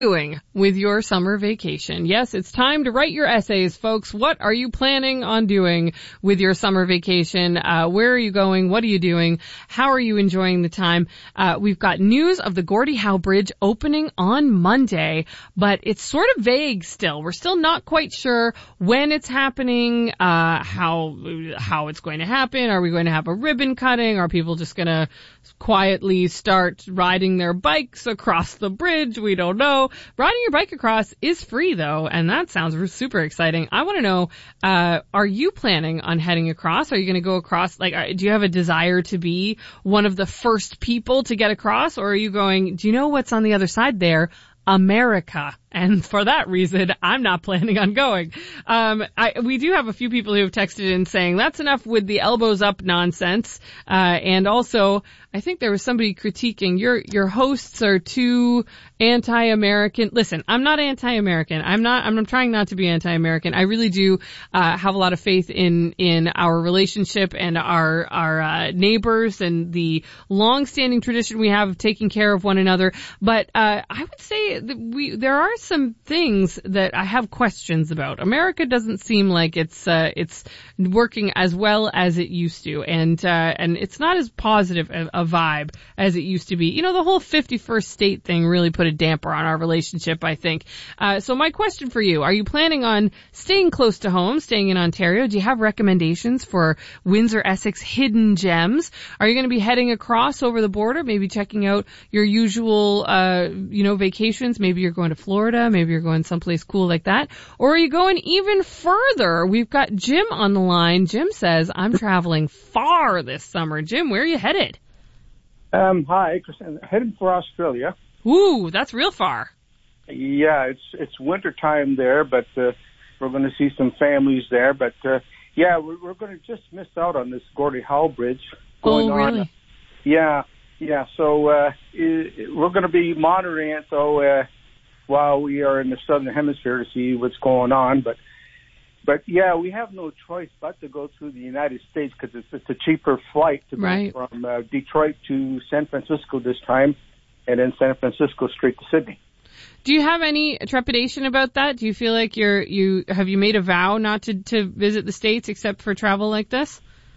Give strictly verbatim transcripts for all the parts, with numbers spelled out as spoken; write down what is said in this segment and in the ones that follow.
Doing with your summer vacation. Yes, it's time to write your essays, folks. What are you planning on doing with your summer vacation? Uh, where are you going? What are you doing? How are you enjoying the time? Uh, we've got news of the Gordie Howe Bridge opening on Monday, but it's sort of vague still. We're still not quite sure when it's happening, uh, how, how it's going to happen. Are we going to have a ribbon cutting? Are people just going to quietly start riding their bikes across the bridge? We don't know. Riding your bike across is free, though, and that sounds super exciting. I want to know, uh, are you planning on heading across? Are you going to go across? Like, uh, do you have a desire to be one of the first people to get across? Or are you going, do you know what's on the other side there? America. And for that reason, I'm not planning on going. Um, I, we do have a few people who have texted in saying that's enough with the elbows up nonsense. Uh, and also, I think there was somebody critiquing your, your hosts are too anti-American. Listen, I'm not anti-American. I'm not, I'm, I'm trying not to be anti-American. I really do, uh, have a lot of faith in, in our relationship and our, our, uh, neighbors and the long-standing tradition we have of taking care of one another. But, uh, I would say that we, there are some things that I have questions about. America doesn't seem like it's uh, it's working as well as it used to, and uh, and it's not as positive a, a vibe as it used to be. You know, the whole fifty-first state thing really put a damper on our relationship, I think. Uh, so my question for you: are you planning on staying close to home, staying in Ontario? Do you have recommendations for Windsor Essex hidden gems? Are you going to be heading across over the border, maybe checking out your usual uh, you know vacations? Maybe you're going to Florida. Maybe you're going someplace cool like that. Or are you going even further? We've got Jim on the line. Jim says, I'm traveling far this summer. Jim, where are you headed? Um, hi, Chris. I'm heading for Australia. Ooh, that's real far. Yeah, it's it's winter time there, but uh, we're going to see some families there. But uh, yeah, we're, we're going to just miss out on this Gordie Howe Bridge going oh, really? on. Yeah, yeah. So uh, it, we're going to be monitoring it. So. Uh, while we are in the southern hemisphere to see what's going on. But, but yeah, we have no choice but to go through the United States because it's, it's a cheaper flight to go right. from uh, Detroit to San Francisco this time, and then San Francisco straight to Sydney. Do you have any trepidation about that? Do you feel like you're, you, have you made a vow not to, to visit the States except for travel like this?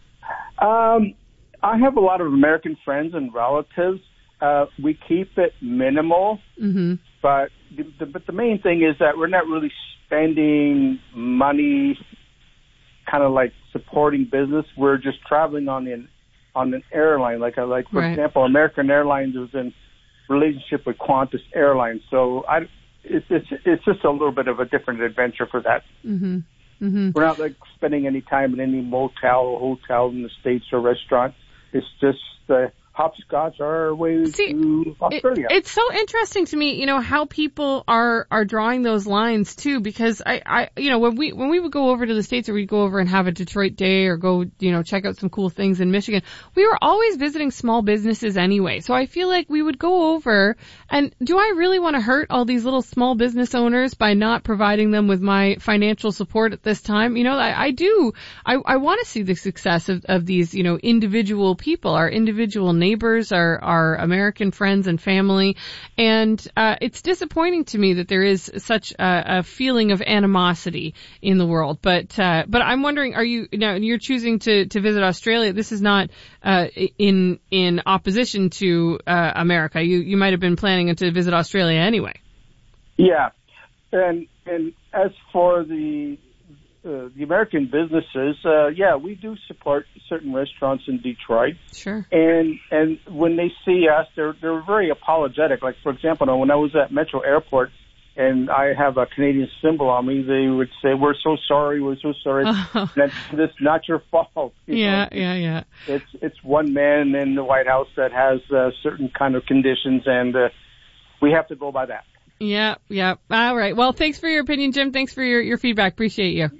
Um, I have a lot of American friends and relatives. Uh, we keep it minimal, mm-hmm. but the, the, but the main thing is that we're not really spending money, kind of like supporting business. We're just traveling on the on an airline, like a, like for right. example, American Airlines is in relationship with Qantas Airlines, so I it's it's it's just a little bit of a different adventure for that. Mm-hmm. Mm-hmm. We're not like spending any time in any motel or hotel in the States or restaurant. It's just uh, hopscotch our way See, to Australia. It, it's so interesting to me, you know, how people are, are drawing those lines too, because I, I, you know, when we, when we would go over to the States or we'd go over and have a Detroit day or go, you know, check out some cool things in Michigan, we were always visiting small businesses anyway. So I feel like we would go over and do I really want to hurt all these little small business owners by not providing them with my financial support at this time? You know, I, I do, I, I want to see the success of, of these, you know, individual people, our individual neighbors, our, our American friends and family. And, uh, it's disappointing to me that there is such a, a feeling of animosity in the world. But, uh, but I'm wondering, are you, now you're choosing to, to visit Australia. This is not, uh, in, in opposition to, uh, America. You, you might have been planning to visit Australia anyway. Yeah. And, and as for the, Uh, the American businesses, uh, yeah, we do support certain restaurants in Detroit. Sure. And and when they see us, they're they're very apologetic. Like, for example, when I was at Metro Airport and I have a Canadian symbol on me, they would say, "We're so sorry, we're so sorry. Oh. That's, that's not your fault." You yeah, know? yeah, yeah. It's it's one man in the White House that has uh, certain kind of conditions, and uh, we have to go by that. Yeah, yeah. All right. Well, thanks for your opinion, Jim. Thanks for your, your feedback. Appreciate you.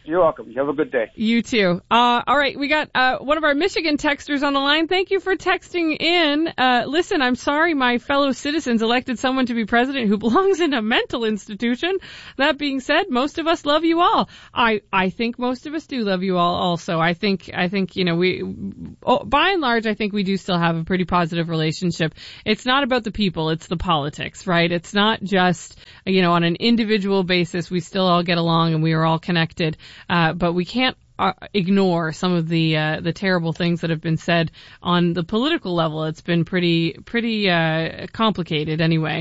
You're welcome. You have a good day. You too. Uh, all right. We got, uh, one of our Michigan texters on the line. Thank you for texting in. Uh, listen, I'm sorry my fellow citizens elected someone to be president who belongs in a mental institution. That being said, most of us love you all. I, I think most of us do love you all also. I think, I think, you know, we, oh, by and large, I think we do still have a pretty positive relationship. It's not about the people. It's the politics, right? It's not just, you know, on an individual basis, we still all get along and we are all connected. Uh, but we can't uh, ignore some of the uh, the terrible things that have been said on the political level. It's been pretty pretty uh, complicated anyway.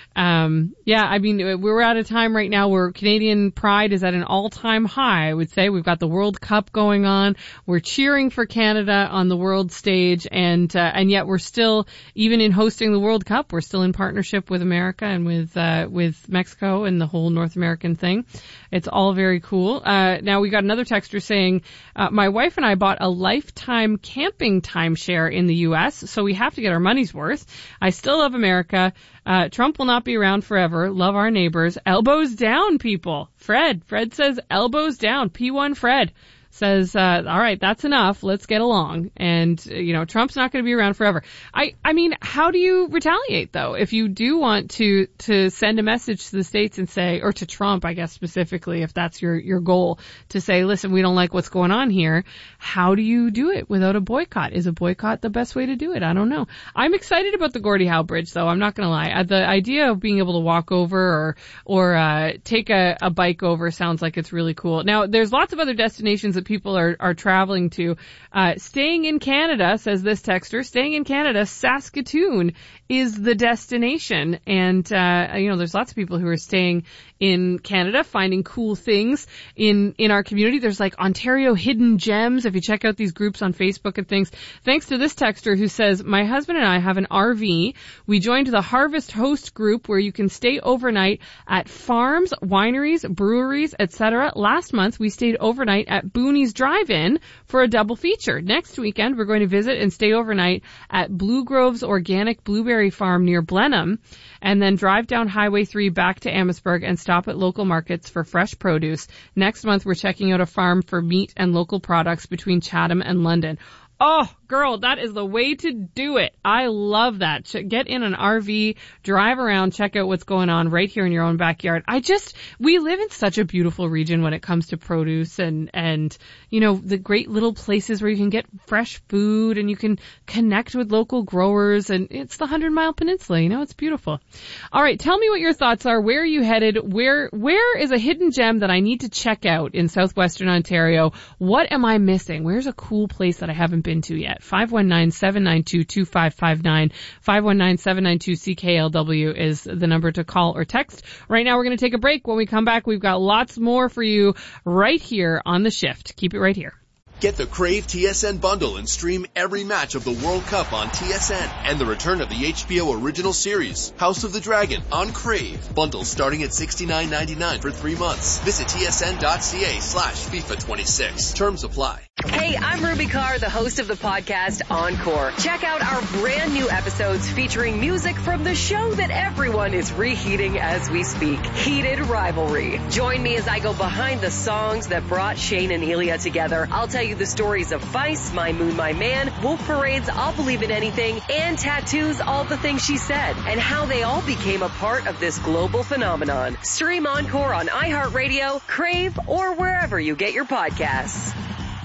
Um, yeah, I mean, we're at a time right now where Canadian pride is at an all-time high, I would say. We've got the World Cup going on. We're cheering for Canada on the world stage, and uh, and yet we're still, even in hosting the World Cup, we're still in partnership with America and with uh, with Mexico and the whole North American thing. It's all very cool. Uh, now we got another texter saying, uh, my wife and I bought a lifetime camping timeshare in the U S, so we have to get our money's worth. I still love America. Uh, Trump will not be around forever. Love our neighbors. Elbows down, people. Fred. Fred says elbows down. P one Fred says, uh, all right, that's enough. Let's get along. And, uh, you know, Trump's not going to be around forever. I, I mean, how do you retaliate though? If you do want to, to send a message to the States and say, or to Trump, I guess specifically, if that's your, your goal, to say, listen, we don't like what's going on here. How do you do it without a boycott? Is a boycott the best way to do it? I don't know. I'm excited about the Gordie Howe Bridge though. I'm not going to lie. Uh, the idea of being able to walk over or, or, uh, take a, a bike over sounds like it's really cool. Now, there's lots of other destinations that people are, are traveling to. Uh, staying in Canada, says this texter, staying in Canada, Saskatoon is the destination. And, uh, you know, there's lots of people who are staying in Canada, finding cool things in, in our community. There's like Ontario Hidden Gems. If you check out these groups on Facebook and things, thanks to this texter who says, my husband and I have an R V. We joined the Harvest Host group where you can stay overnight at farms, wineries, breweries, et cetera. Last month, we stayed overnight at Booney's Drive-In for a double feature. Next weekend, we're going to visit and stay overnight at Blue Grove's Organic Blueberry Farm near Blenheim, and then drive down Highway three back to Amherstburg and stop at local markets for fresh produce. Next month, we're checking out a farm for meat and local products between Chatham and London. Oh, girl, that is the way to do it. I love that. Get in an R V, drive around, check out what's going on right here in your own backyard. I just, we live in such a beautiful region when it comes to produce and, and, you know, the great little places where you can get fresh food and you can connect with local growers, and it's the Hundred Mile Peninsula, you know, it's beautiful. All right, tell me what your thoughts are. Where are you headed? Where, where is a hidden gem that I need to check out in southwestern Ontario? What am I missing? Where's a cool place that I haven't been to yet? five one nine, seven nine two, two five five nine. five one nine, seven nine two, C K L W is the number to call or text. Right now we're going to take a break. When we come back, we've got lots more for you right here on The Shift. Keep it right here. Get the Crave T S N bundle and stream every match of the World Cup on T S N and the return of the H B O original series, House of the Dragon, on Crave. Bundles starting at sixty-nine ninety-nine for three months. Visit tsn.ca slash FIFA twenty-six. Terms apply. Hey, I'm Ruby Carr, the host of the podcast Encore. Check out our brand new episodes featuring music from the show that everyone is reheating as we speak, Heated Rivalry. Join me as I go behind the songs that brought Shane and Ilya together. I'll tell you the stories of Vice, My Moon, My Man, Wolf Parade's I'll Believe in Anything, and Tattoo's All the Things She Said, and how they all became a part of this global phenomenon. Stream Encore on iHeartRadio, Crave, or wherever you get your podcasts.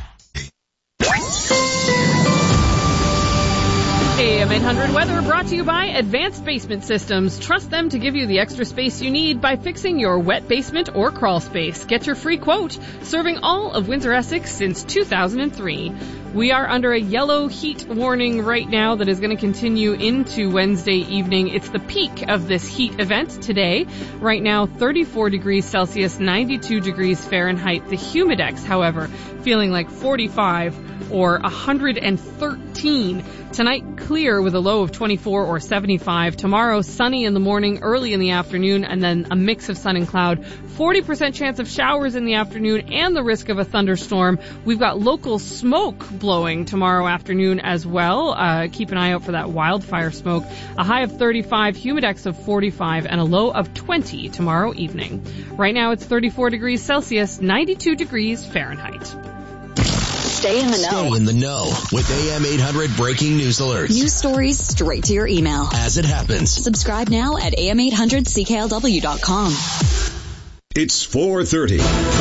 A M eight hundred weather brought to you by Advanced Basement Systems. Trust them to give you the extra space you need by fixing your wet basement or crawl space. Get your free quote, serving all of Windsor-Essex since two thousand three. We are under a yellow heat warning right now that is going to continue into Wednesday evening. It's the peak of this heat event today. Right now, thirty-four degrees Celsius, ninety-two degrees Fahrenheit. The Humidex, however, feeling like forty-five or one hundred thirteen Tonight, clear with a low of twenty-four or seventy-five. Tomorrow, sunny in the morning, early in the afternoon, and then a mix of sun and cloud. forty percent chance of showers in the afternoon and the risk of a thunderstorm. We've got local smoke blowing tomorrow afternoon as well. Uh, keep an eye out for that wildfire smoke. A high of thirty-five, humidex of forty-five, and a low of twenty tomorrow evening. Right now, it's thirty-four degrees Celsius, ninety-two degrees Fahrenheit. Stay in the know. Stay in the know with A M eight hundred breaking news alerts. News stories straight to your email. As it happens. Subscribe now at A M eight hundred C K L W dot com. It's four thirty.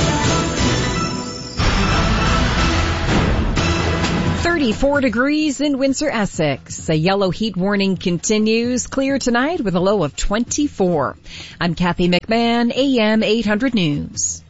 thirty-four degrees in Windsor, Essex. A yellow heat warning continues. Clear tonight with a low of twenty-four. I'm Kathy McMahon, A M eight hundred News.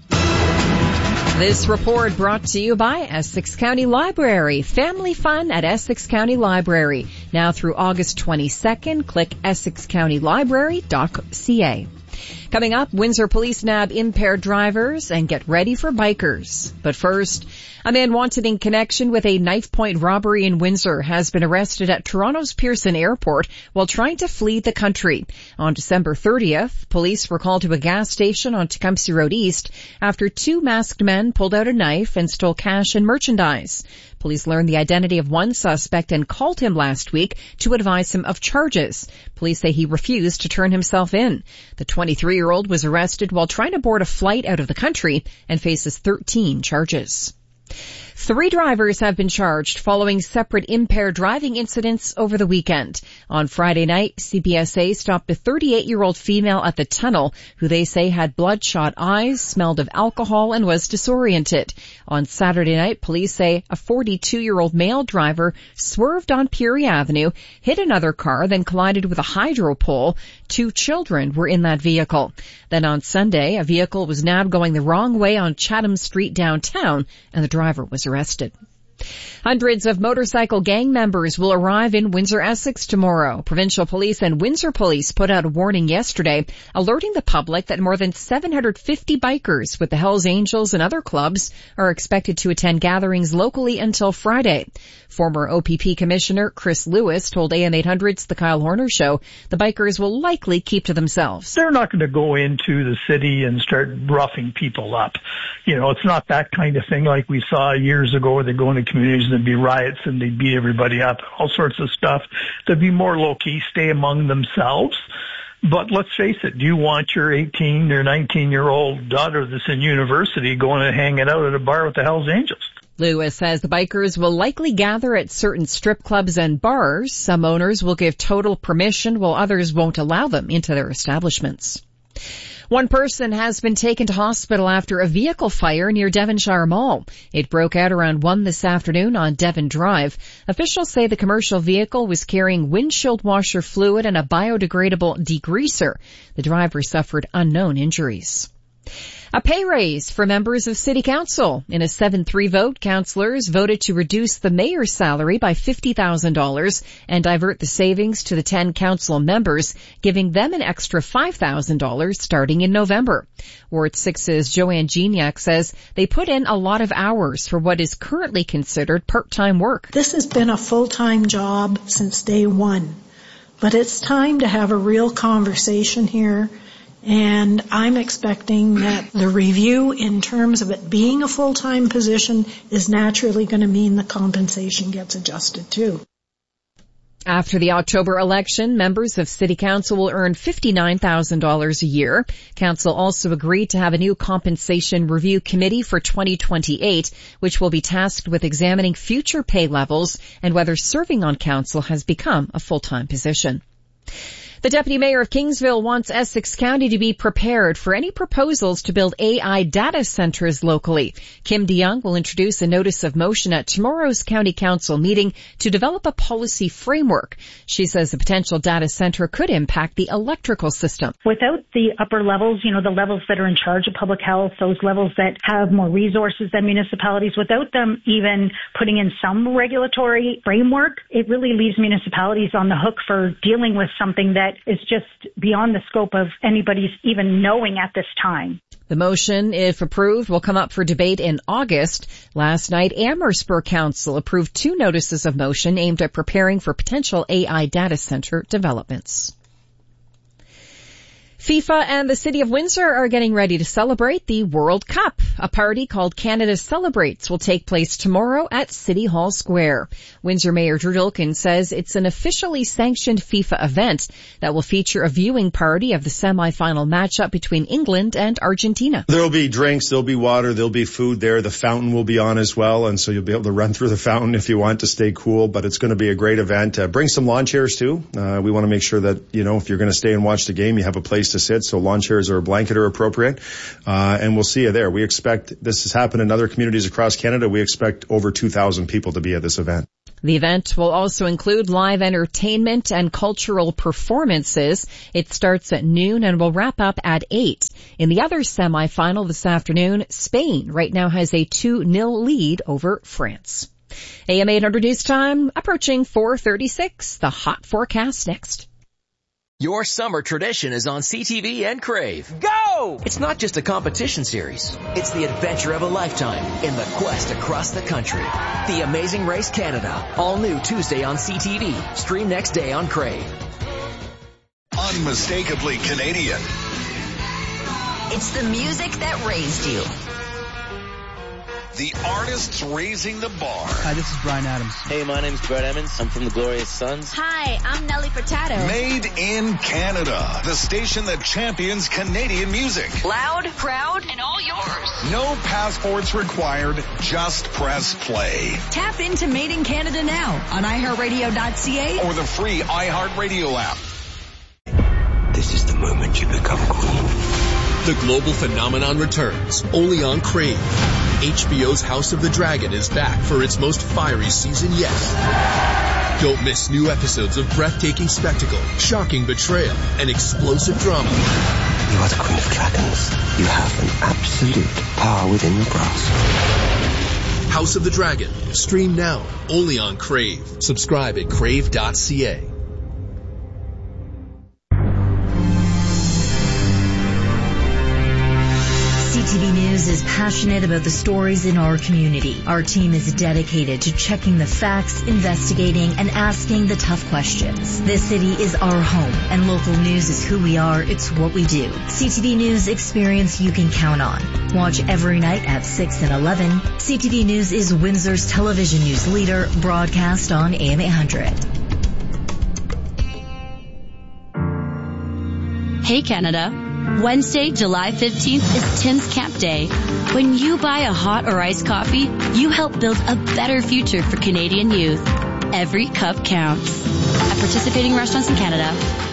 This report brought to you by Essex County Library. Family fun at Essex County Library. Now through August twenty-second, click essex county library dot c a. Coming up, Windsor police nab impaired drivers and get ready for bikers. But first, a man wanted in connection with a knife point robbery in Windsor has been arrested at Toronto's Pearson Airport while trying to flee the country. On December thirtieth, police were called to a gas station on Tecumseh Road East after two masked men pulled out a knife and stole cash and merchandise. Police learned the identity of one suspect and called him last week to advise him of charges. Police say he refused to turn himself in. The twenty-three-year-old was arrested while trying to board a flight out of the country and faces thirteen charges. Three drivers have been charged following separate impaired driving incidents over the weekend. On Friday night, C B S A stopped a thirty-eight-year-old female at the tunnel who they say had bloodshot eyes, smelled of alcohol, and was disoriented. On Saturday night, police say a forty-two-year-old male driver swerved on Peary Avenue, hit another car, then collided with a hydro pole. Two children were in that vehicle. Then on Sunday, a vehicle was nabbed going the wrong way on Chatham Street downtown, and the driver was arrested. Hundreds of motorcycle gang members will arrive in Windsor, Essex tomorrow. Provincial Police and Windsor Police put out a warning yesterday, alerting the public that more than seven hundred fifty bikers with the Hells Angels and other clubs are expected to attend gatherings locally until Friday. Former O P P Commissioner Chris Lewis told A M eight hundred's The Kyle Horner Show the bikers will likely keep to themselves. They're not going to go into the city and start roughing people up. You know, it's not that kind of thing like we saw years ago where they go into communities and there'd be riots and they'd beat everybody up, all sorts of stuff. They'd be more low-key, stay among themselves. But let's face it, do you want your eighteen or nineteen-year-old daughter that's in university going and hanging out at a bar with the Hells Angels? Lewis says the bikers will likely gather at certain strip clubs and bars. Some owners will give total permission while others won't allow them into their establishments. One person has been taken to hospital after a vehicle fire near Devonshire Mall. It broke out around one this afternoon on Devon Drive. Officials say the commercial vehicle was carrying windshield washer fluid and a biodegradable degreaser. The driver suffered unknown injuries. A pay raise for members of City Council. In a seven three vote, councillors voted to reduce the mayor's salary by fifty thousand dollars and divert the savings to the ten council members, giving them an extra five thousand dollars starting in November. Ward six's Joanne Geniak says they put in a lot of hours for what is currently considered part-time work. This has been a full-time job since day one, but it's time to have a real conversation here. And I'm expecting that the review in terms of it being a full-time position is naturally going to mean the compensation gets adjusted too. After the October election, members of City Council will earn fifty-nine thousand dollars a year. Council also agreed to have a new compensation review committee for twenty twenty-eight, which will be tasked with examining future pay levels and whether serving on council has become a full-time position. The Deputy Mayor of Kingsville wants Essex County to be prepared for any proposals to build A I data centers locally. Kim DeYoung will introduce a notice of motion at tomorrow's County Council meeting to develop a policy framework. She says the potential data center could impact the electrical system. Without the upper levels, you know, the levels that are in charge of public health, those levels that have more resources than municipalities, without them even putting in some regulatory framework, it really leaves municipalities on the hook for dealing with something that is just beyond the scope of anybody's even knowing at this time. The motion, if approved, will come up for debate in August. Last night, Amherstburg Council approved two notices of motion aimed at preparing for potential A I data center developments. FIFA and the City of Windsor are getting ready to celebrate the World Cup. A party called Canada Celebrates will take place tomorrow at City Hall Square. Windsor Mayor Drew Dilkin says it's an officially sanctioned FIFA event that will feature a viewing party of the semi-final matchup between England and Argentina. There'll be drinks, there'll be water, there'll be food there. The fountain will be on as well, and so you'll be able to run through the fountain if you want to stay cool, but it's going to be a great event. Uh, bring some lawn chairs too. Uh, we want to make sure that, you know, if you're going to stay and watch the game, you have a place to sit, so lawn chairs or a blanket are appropriate, uh, and we'll see you there. We expect, this has happened in other communities across Canada, we expect over two thousand people to be at this event. The event will also include live entertainment and cultural performances. It starts at noon and will wrap up at eight. In the other semifinal this afternoon, Spain right now has a two nil lead over France. A M eight hundred News Time approaching four thirty-six. The hot forecast next. Your summer tradition is on C T V and Crave. Go! It's not just a competition series. It's the adventure of a lifetime in the quest across the country. The Amazing Race Canada. All new Tuesday on C T V. Stream next day on Crave. Unmistakably Canadian. It's the music that raised you. The artists raising the bar. Hi, this is Brian Adams. Hey, my name's Brett Emmons. I'm from the Glorious Sons. Hi, I'm Nelly Furtado. Made in Canada. The station that champions Canadian music. Loud, proud, and all yours. No passports required. Just press play. Tap into Made in Canada now on i heart radio dot c a or the free iHeartRadio app. This is the moment you become queen. The global phenomenon returns, only on Crave. H B O's House of the Dragon is back for its most fiery season yet. Don't miss new episodes of breathtaking spectacle, shocking betrayal, and explosive drama. You are the Queen of Dragons. You have an absolute power within your grasp. House of the Dragon. Stream now, only on Crave. Subscribe at crave dot c a. C T V News is passionate about the stories in our community. Our team is dedicated to checking the facts, investigating, and asking the tough questions. This city is our home, and local news is who we are. It's what we do. C T V News experience you can count on. Watch every night at six and eleven. C T V News is Windsor's television news leader, broadcast on A M eight hundred. Hey, Canada. Wednesday, July fifteenth is Tim's Camp Day. When you buy a hot or iced coffee, you help build a better future for Canadian youth. Every cup counts. At participating restaurants in Canada,